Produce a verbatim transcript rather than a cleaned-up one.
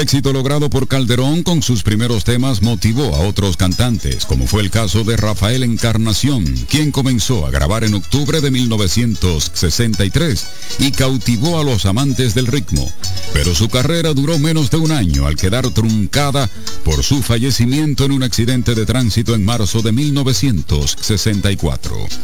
éxito logrado por Calderón con sus primeros temas motivó a otros cantantes, como fue el caso de Rafael Encarnación, quien comenzó a grabar en octubre de mil novecientos sesenta y tres y cautivó a los amantes del ritmo. Pero su carrera duró menos de un año al quedar truncada por su fallecimiento en un accidente de tránsito en marzo de mil novecientos sesenta y cuatro.